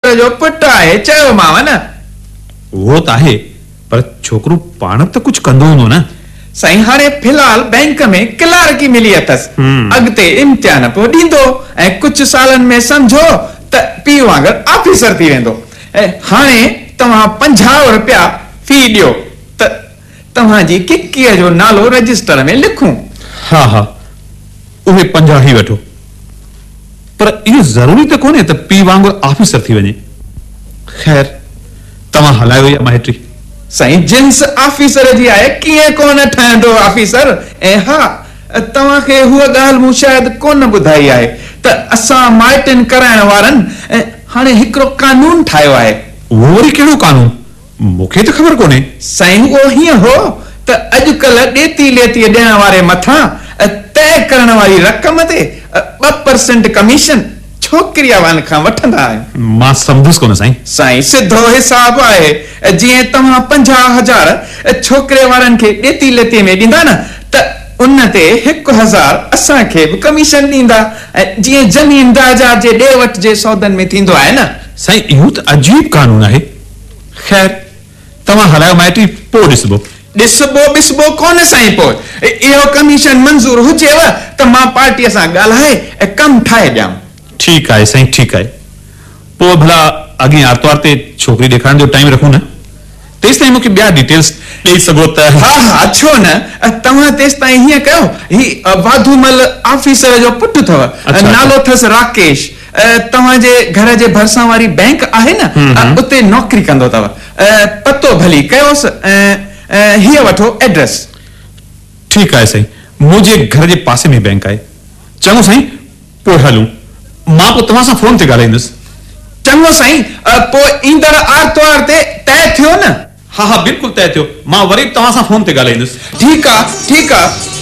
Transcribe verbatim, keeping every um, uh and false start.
Officer जो पुट आहे चयोमांव न। वो त आहे पर छोकरो पाण त कुछ कंदो हूंदो न। साईं हाणे फिलहाल बैंक में क्लार्की मिली अथसि, अॻिते इम्तिहान पोइ ॾींदो ऐं कुझु सालनि में समझो त पीउ वांगुरु ऑफिसर थी वेंदो। ऐं हाणे तव्हां पंजाह रुपया फी ॾियो त तव्हांजी किकीअ जो नालो रजिस्टर में लिखूं। हा हा उहे पंजाह ई वठो, पर इहो ज़रूरी त कोन्हे त पीउ वांगुरु ऑफिसर थी वञे। ख़ैर तव्हां हलायो या माइट्री। साईं जिन्स ऑफिसर जी आहे, कीअं कोन ठहंदो ऑफिसर। ऐं हा तव्हांखे हूअ ॻाल्हि मूं शायदि कोन ॿुधाई आहे त असां माइटिन कराइण वारनि हाणे हिकिड़ो कानून ठाहियो आहे। उहो वरी कहिड़ो कानून? मूंखे त ख़बर कोन्हे। साईं उहो हीअं हो त अॼुकल्ह ॾेती लेती ॾियण वारे मथां तय करण वारी रक़म ते ॿ परसेंट कमीशन छोकिरी वारनि खां वठंदा आहियूं। मां सम्झुसि कोन साईं। साईं सिधो हिसाब आहे, जीअं तव्हां पंजाह हज़ार छोकिरे वारनि खे ॾेती लेती में ॾींदा न त उन ते हिकु हज़ार असांखे बि कमीशन ॾींदा। ऐं जीअं ज़मीन जायदाद जे ॾे वठ जे सौदनि में थींदो आहे न। साईं इहो त अजीब कानून आहे। ख़ैर तव्हां हलायो माइट्री, पोइ ॾिसबो। ॾिसबो ॾिसबो कोन साईं, पोइ इहो कमीशन मंज़ूर हुजेव त मां पार्टीअ सां ॻाल्हाए ऐं कमु ठाहे ॾियां। ठीकु आहे साईं, ठीकु आहे। पोइ भला अॻे आर्तवार ते छोकिरी ॾेखारण जो टाइम रखूं न, तेसि ताईं मूंखे ॿिया डिटेल्स ॾेई सघो त। हा हा छो न, तव्हां तेसि ताईं हीअं कयो, ही वाधूमल ऑफिसर जो पुटु अथव, नालो अथसि राकेश। तव्हांजे घर जे भरिसां वारी बैंक आहे न, उते नौकरी कंदो अथव। पतो भली कयोसि, हीअ वठो एड्रेस। ठीकु आहे साईं, मुंहिंजे घर जे पासे में बैंक आहे। चङो साईं, पोइ हलूं। मां पोइ तव्हां सां फोन ते ॻाल्हाईंदुसि। चङो साईं, पोइ ईंदड़ आर्तवार ते तय थियो न। हा हा बिल्कुलु तय थियो। मां वरी तव्हां सां फोन ते ॻाल्हाईंदुसि। ठीकु आहे ठीकु आहे।